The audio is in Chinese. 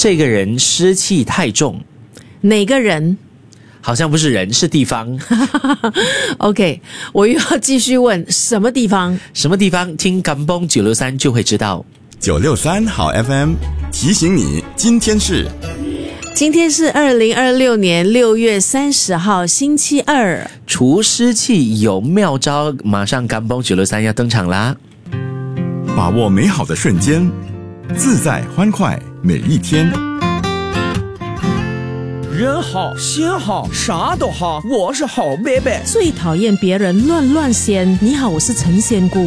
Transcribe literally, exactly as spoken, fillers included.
这个人湿气太重。 哪个人？ 好像不是人，是地方。 OK， 我又要继续问，什么地方？ 什么地方？听Kampung九六三就会知道。 九六三好 F M 提醒你，今天是今天是二零二六年六月三十号，星期二。 除湿气有妙招，马上Kampung九六三要登场啦！ 把握美好的瞬间，自在欢快每一天。 人好心好啥都好，我是好贝贝。 最讨厌别人乱乱仙。你好，我是陈仙姑。